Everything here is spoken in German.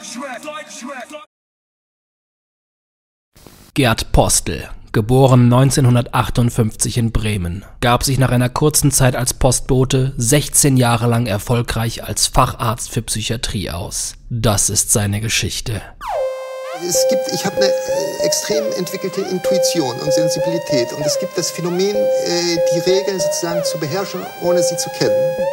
Gerd Postel, geboren 1958 in Bremen, gab sich nach einer kurzen Zeit als Postbote 16 Jahre lang erfolgreich als Facharzt für Psychiatrie aus. Das ist seine Geschichte. Ich habe eine extrem entwickelte Intuition und Sensibilität und es gibt das Phänomen, die Regeln sozusagen zu beherrschen, ohne sie zu kennen.